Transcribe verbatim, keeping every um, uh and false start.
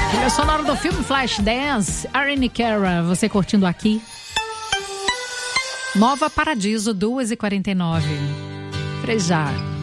Trilha sonora do filme Flashdance, Irene Cara, você curtindo aqui. Nova Paradiso, duas e quarenta e nove. Frejar.